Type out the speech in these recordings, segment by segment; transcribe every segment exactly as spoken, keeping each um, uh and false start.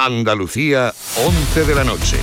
Andalucía, once de la noche.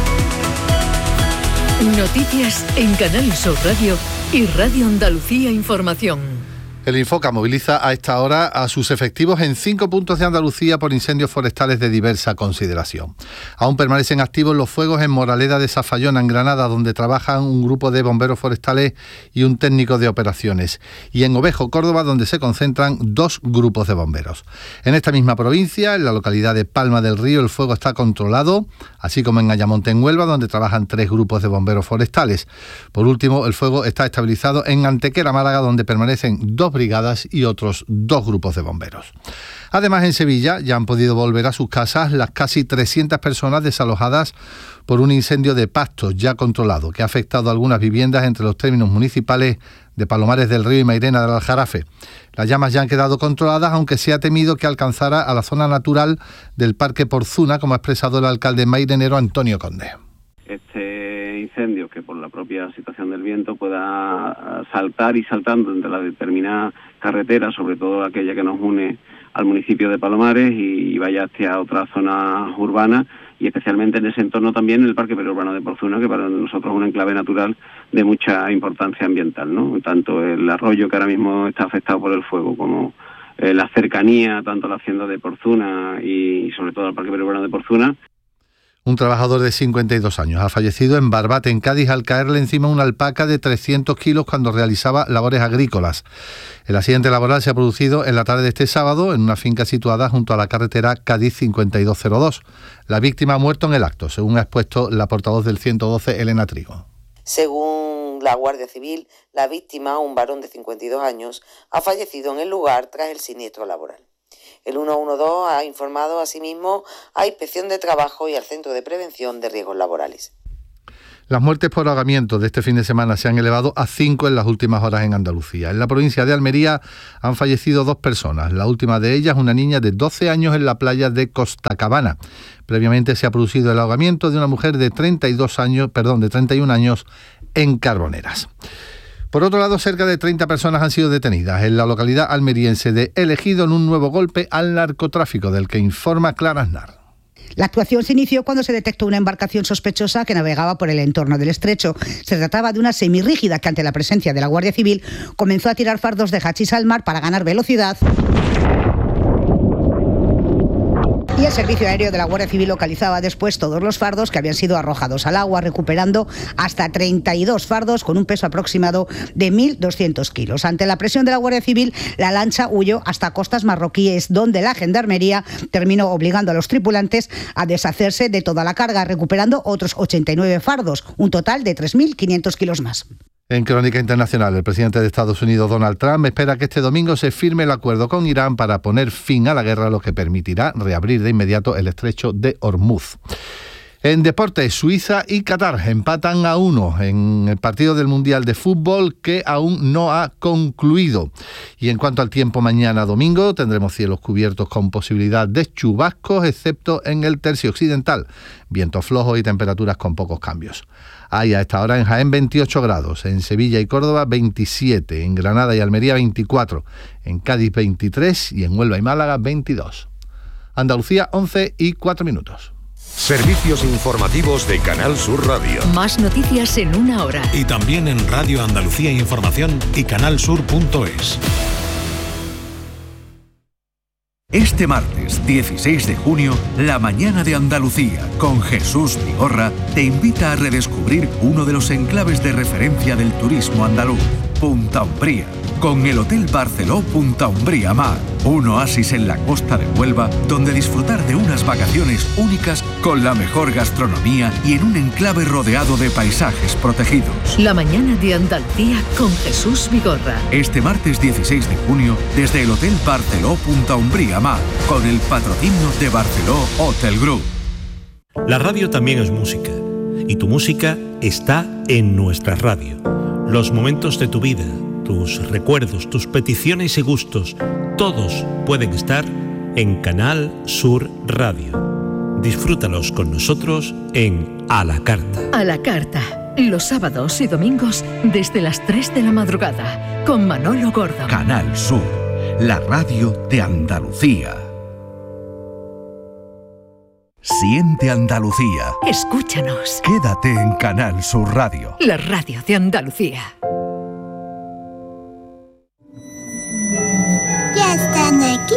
Noticias en Canal Sur Radio y Radio Andalucía Información. El Infoca moviliza a esta hora a sus efectivos en cinco puntos de Andalucía por incendios forestales de diversa consideración. Aún permanecen activos los fuegos en Moraleda de Zafallona, en Granada, donde trabajan un grupo de bomberos forestales y un técnico de operaciones. Y en Ovejo, Córdoba, donde se concentran dos grupos de bomberos. En esta misma provincia, en la localidad de Palma del Río, el fuego está controlado, así como en Ayamonte, en Huelva, donde trabajan tres grupos de bomberos forestales. Por último, el fuego está estabilizado en Antequera, Málaga, donde permanecen dos brigadas y otros dos grupos de bomberos. Además, en Sevilla ya han podido volver a sus casas las casi trescientas personas desalojadas por un incendio de pastos ya controlado que ha afectado a algunas viviendas entre los términos municipales de Palomares del Río y Mairena del Aljarafe. Las llamas ya han quedado controladas, aunque se ha temido que alcanzara a la zona natural del Parque Porzuna, como ha expresado el alcalde mairenero Antonio Conde. Este incendio, que por la propia situación del viento pueda saltar y saltando entre las determinadas carreteras, sobre todo aquella que nos une al municipio de Palomares y vaya hacia otras zonas urbanas, y especialmente en ese entorno también el Parque Periurbano de Porzuna, que para nosotros es un enclave natural de mucha importancia ambiental, ¿no? Tanto el arroyo, que ahora mismo está afectado por el fuego, como eh, la cercanía tanto a la hacienda de Porzuna y, y sobre todo al Parque Periurbano de Porzuna. Un trabajador de cincuenta y dos años ha fallecido en Barbate, en Cádiz, al caerle encima una alpaca de trescientos kilos cuando realizaba labores agrícolas. El accidente laboral se ha producido en la tarde de este sábado en una finca situada junto a la carretera Cádiz cincuenta y dos cero dos. La víctima ha muerto en el acto, según ha expuesto la portavoz del ciento doce, Elena Trigo. Según la Guardia Civil, la víctima, un varón de cincuenta y dos años, ha fallecido en el lugar tras el siniestro laboral. El ciento doce ha informado asimismo a Inspección de Trabajo y al Centro de Prevención de Riesgos Laborales. Las muertes por ahogamiento de este fin de semana se han elevado a cinco en las últimas horas en Andalucía. En la provincia de Almería han fallecido dos personas, la última de ellas una niña de doce años en la playa de Costacabana. Previamente se ha producido el ahogamiento de una mujer de treinta y dos años, perdón, de treinta y un años en Carboneras. Por otro lado, cerca de treinta personas han sido detenidas en la localidad almeriense de El Ejido en un nuevo golpe al narcotráfico, del que informa Clara Aznar. La actuación se inició cuando se detectó una embarcación sospechosa que navegaba por el entorno del estrecho. Se trataba de una semirrígida que, ante la presencia de la Guardia Civil, comenzó a tirar fardos de hachís al mar para ganar velocidad. Y el Servicio Aéreo de la Guardia Civil localizaba después todos los fardos que habían sido arrojados al agua, recuperando hasta treinta y dos fardos con un peso aproximado de mil doscientos kilos. Ante la presión de la Guardia Civil, la lancha huyó hasta costas marroquíes, donde la Gendarmería terminó obligando a los tripulantes a deshacerse de toda la carga, recuperando otros ochenta y nueve fardos, un total de tres mil quinientos kilos más. En Crónica Internacional, el presidente de Estados Unidos, Donald Trump, espera que este domingo se firme el acuerdo con Irán para poner fin a la guerra, lo que permitirá reabrir de inmediato el estrecho de Hormuz. En deportes, Suiza y Qatar empatan a uno en el partido del Mundial de Fútbol, que aún no ha concluido. Y en cuanto al tiempo, mañana domingo tendremos cielos cubiertos con posibilidad de chubascos, excepto en el tercio occidental. Vientos flojos y temperaturas con pocos cambios. Hay a esta hora en Jaén veintiocho grados, en Sevilla y Córdoba veintisiete, en Granada y Almería veinticuatro, en Cádiz veintitrés y en Huelva y Málaga veintidós. Andalucía once y cuatro minutos. Servicios informativos de Canal Sur Radio. Más noticias en una hora. Y también en Radio Andalucía Información y canalsur punto es. Este martes dieciséis de junio, La Mañana de Andalucía, con Jesús Vigorra, te invita a redescubrir uno de los enclaves de referencia del turismo andaluz, Punta Umbría, con el Hotel Barceló Punta Umbría Mar, un oasis en la costa de Huelva, donde disfrutar de unas vacaciones únicas con la mejor gastronomía y en un enclave rodeado de paisajes protegidos. La Mañana de Andalucía con Jesús Vigorra. Este martes dieciséis de junio, desde el Hotel Barceló Punta Umbría Mar, con el patrocinio de Barceló Hotel Group. La radio también es música, y tu música está en nuestra radio. Los momentos de tu vida, tus recuerdos, tus peticiones y gustos, todos pueden estar en Canal Sur Radio. Disfrútalos con nosotros en A la Carta. A la Carta, los sábados y domingos desde las tres de la madrugada, con Manolo Gordo. Canal Sur, la radio de Andalucía. Siente Andalucía. Escúchanos. Quédate en Canal Sur Radio. La radio de Andalucía. Ya están aquí.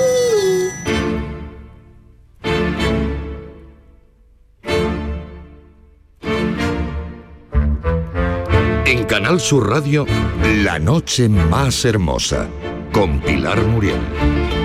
En Canal Sur Radio, La Noche Más Hermosa, con Pilar Muriel.